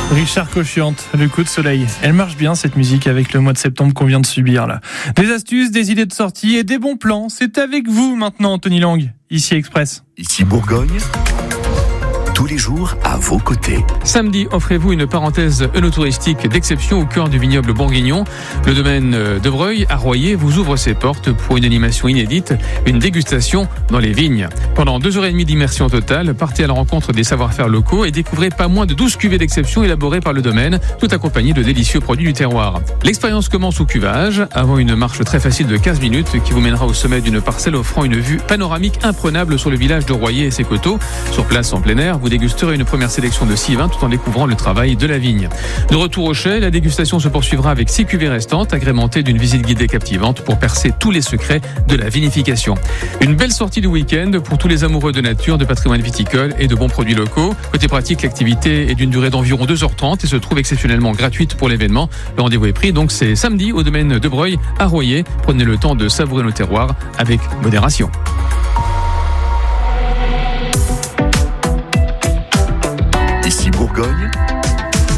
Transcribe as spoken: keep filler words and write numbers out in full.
Richard Cochiante, le coup de soleil. Elle marche bien cette musique avec le mois de septembre qu'on vient de subir là. Des astuces, des idées de sortie et des bons plans. C'est avec vous maintenant, Anthony Lang, ici Express. Ici Bourgogne, tous les jours à vos côtés. Samedi, offrez-vous une parenthèse œnotouristique d'exception au cœur du vignoble bourguignon. Le domaine de Breuil, à Royer, vous ouvre ses portes pour une animation inédite, une dégustation dans les vignes. Pendant deux heures et demie d'immersion totale, partez à la rencontre des savoir-faire locaux et découvrez pas moins de douze cuvées d'exception élaborées par le domaine, tout accompagné de délicieux produits du terroir. L'expérience commence au cuvage, avant une marche très facile de quinze minutes qui vous mènera au sommet d'une parcelle offrant une vue panoramique imprenable sur le village de Royer et ses coteaux. Sur place, en plein air, vous dégusterez une première sélection de six vins tout en découvrant le travail de la vigne. De retour au chai, la dégustation se poursuivra avec six cuvées restantes, agrémentées d'une visite guidée captivante pour percer tous les secrets de la vinification. Une belle sortie du week-end pour tous les amoureux de nature, de patrimoine viticole et de bons produits locaux. Côté pratique, l'activité est d'une durée d'environ deux heures trente et se trouve exceptionnellement gratuite pour l'événement. Le rendez-vous est pris, donc c'est samedi au domaine de Breuil à Royer. Prenez le temps de savourer nos terroirs avec modération. Ici Bourgogne,